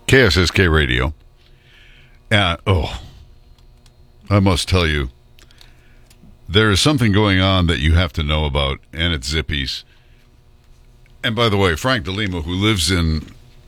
KSSK Radio. I must tell you, there is something going on that you have to know about, and it's Zippy's. And by the way, Frank DeLima, who lives in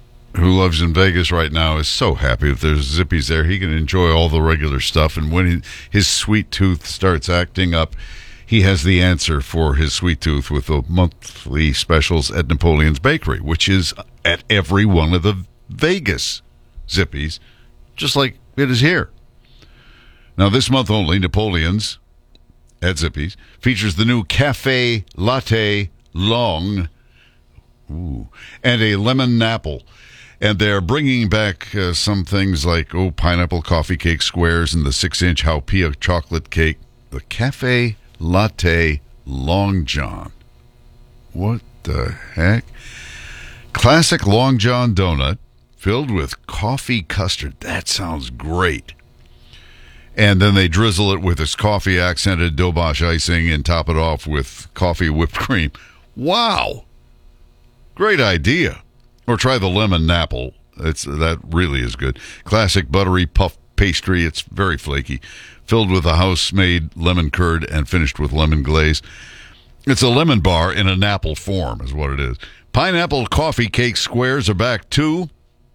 Vegas right now, is so happy that there's Zippy's there. He can enjoy all the regular stuff, and when his sweet tooth starts acting up, he has the answer for his sweet tooth with the monthly specials at Napoleon's Bakery, which is at every one of the Vegas Zippy's, just like it is here. Now, this month only, Napoleon's at Zippy's features the new Cafe Latte Long and a lemon apple. And they're bringing back some things like pineapple coffee cake squares and the 6-inch Haupia chocolate cake. The Cafe Latte Long John. What the heck? Classic Long John donut filled with coffee custard. That sounds great. And then they drizzle it with this coffee accented Dobosh icing and top it off with coffee whipped cream. Wow. Great idea. Or try the lemon apple. That really is good. Classic buttery puff pastry. It's very flaky. Filled with a house-made lemon curd and finished with lemon glaze. It's a lemon bar in an apple form is what it is. Pineapple coffee cake squares are back too.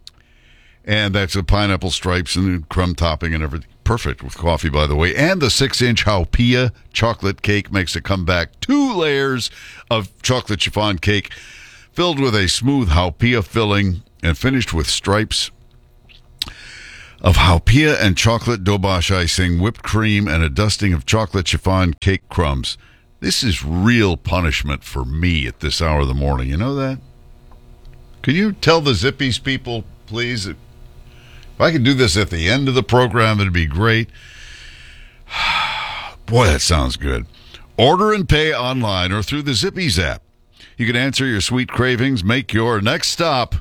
And that's the pineapple stripes and crumb topping and everything. Perfect with coffee, by the way. And the 6-inch Haupia chocolate cake makes a comeback. 2 layers of chocolate chiffon cake filled with a smooth Haupia filling and finished with stripes of Haupia and chocolate Dobosh icing, whipped cream, and a dusting of chocolate chiffon cake crumbs. This is real punishment for me at this hour of the morning. You know that? Could you tell the Zippy's people, please? If I could do this at the end of the program, it'd be great. Boy, that sounds good. Order and pay online or through the Zippy's app. You can answer your sweet cravings, make your next stop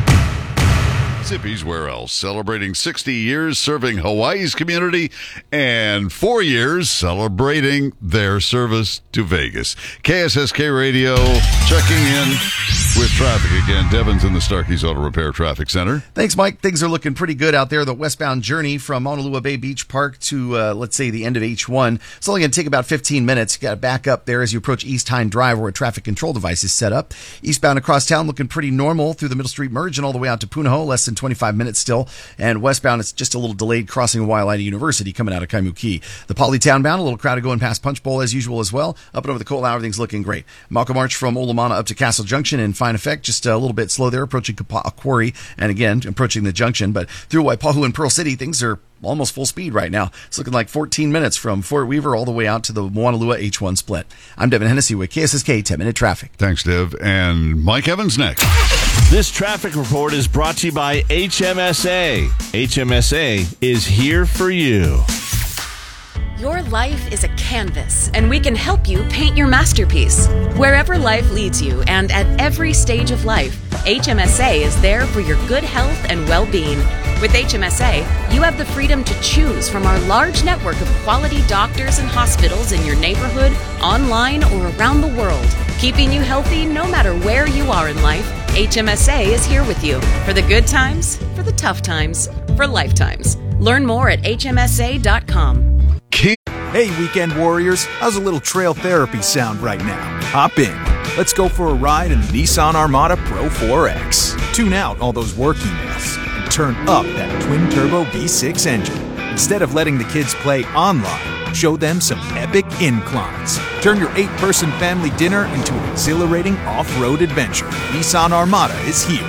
Zippy's. Where else? Celebrating 60 years serving Hawaii's community and 4 years celebrating their service to Vegas. KSSK Radio checking in with traffic again. Devin's in the Starkey's Auto Repair Traffic Center. Thanks, Mike. Things are looking pretty good out there. The westbound journey from Honolulu Bay Beach Park to, let's say, the end of H1. It's only going to take about 15 minutes. You got to back up there as you approach East Hine Drive where a traffic control device is set up. Eastbound across town looking pretty normal through the Middle Street Merge and all the way out to Punahou. Less than 25 minutes still. And westbound, it's just a little delayed crossing Waialaina University coming out of Kaimuki. The Polytown bound, a little crowded going past Punch Bowl as usual as well. Up and over the Kola, everything's looking great. Malcolm Arch from Olamana up to Castle Junction in fine effect. Just a little bit slow there, approaching Quarry, and again, approaching the junction. But through Waipahu and Pearl City, things are almost full speed right now. It's looking like 14 minutes from Fort Weaver all the way out to the Moanalua H1 split. I'm Devin Hennessy with KSSK 10-Minute Traffic. Thanks, Dev. And Mike Evans next. This traffic report is brought to you by HMSA. HMSA is here for you. Your life is a canvas, and we can help you paint your masterpiece. Wherever life leads you and at every stage of life, HMSA is there for your good health and well-being. With HMSA, you have the freedom to choose from our large network of quality doctors and hospitals in your neighborhood, online, or around the world. Keeping you healthy no matter where you are in life, HMSA is here with you for the good times, for the tough times, for lifetimes. Learn more at hmsa.com. Hey, weekend warriors, how's a little trail therapy sound right now? Hop in. Let's go for a ride in the Nissan Armada Pro 4X. Tune out all those work emails and turn up that twin-turbo V6 engine. Instead of letting the kids play online, show them some epic inclines. Turn your 8-person family dinner into an exhilarating off-road adventure. Nissan Armada is here.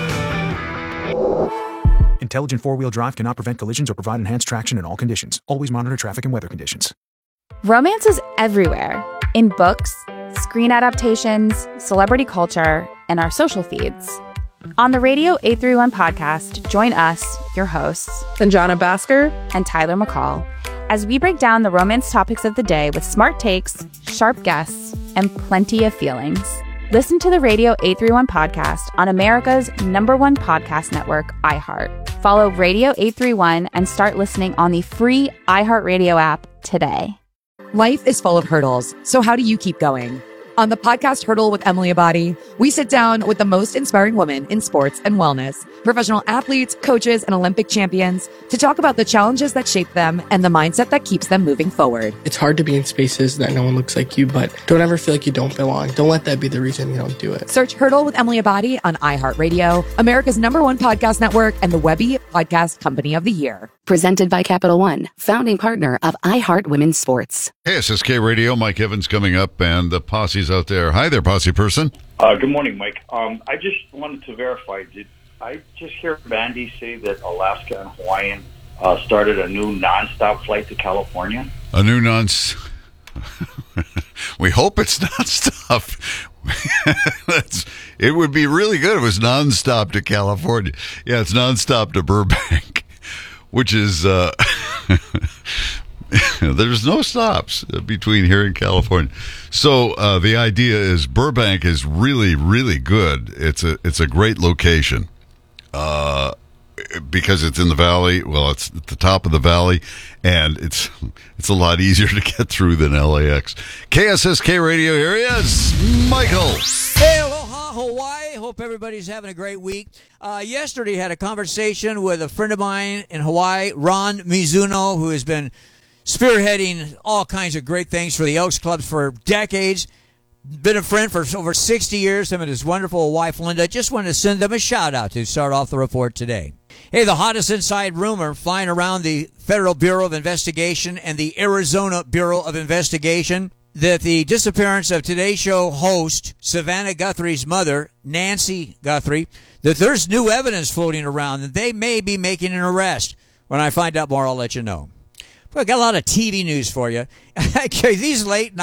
Intelligent four-wheel drive cannot prevent collisions or provide enhanced traction in all conditions. Always monitor traffic and weather conditions. Romance is everywhere. In books, screen adaptations, celebrity culture, and our social feeds. On the Radio 831 podcast, join us, your hosts, Sanjana Bhaskar and Tyler McCall, as we break down the romance topics of the day with smart takes, sharp guests, and plenty of feelings. Listen to the Radio 831 podcast on America's #1 podcast network, iHeart. Follow Radio 831 and start listening on the free iHeartRadio app today. Life is full of hurdles, so how do you keep going? On the podcast Hurdle with Emily Abadi, we sit down with the most inspiring women in sports and wellness, professional athletes, coaches, and Olympic champions to talk about the challenges that shape them and the mindset that keeps them moving forward. It's hard to be in spaces that no one looks like you, but don't ever feel like you don't belong. Don't let that be the reason you don't do it. Search Hurdle with Emily Abadi on iHeartRadio, America's #1 podcast network, and the Webby Podcast Company of the Year. Presented by Capital One, founding partner of iHeart Women's Sports. KSSK Radio, Mike Evans coming up, and the posse's out there. Hi there, posse person. Good morning, Mike. I just wanted to verify, did I just hear Mandy say that Alaska and Hawaiian started a new nonstop flight to California? A new we hope it's nonstop. It would be really good if it was nonstop to California. Yeah, it's nonstop to Burbank, which is there's no stops between here and California. So the idea is Burbank is really, really good. It's a great location because it's in the valley. Well, it's at the top of the valley, and it's a lot easier to get through than LAX. KSSK Radio, here he is, Michael. Hey, aloha, Hawaii. Hope everybody's having a great week. Yesterday, had a conversation with a friend of mine in Hawaii, Ron Mizuno, who has been spearheading all kinds of great things for the Elks Clubs for decades. Been a friend for over 60 years, him and his wonderful wife, Linda. Just wanted to send them a shout-out to start off the report today. Hey, the hottest inside rumor flying around the Federal Bureau of Investigation and the Arizona Bureau of Investigation that the disappearance of Today's Show host Savannah Guthrie's mother, Nancy Guthrie, that there's new evidence floating around that they may be making an arrest. When I find out more, I'll let you know. But I got a lot of TV news for you. These late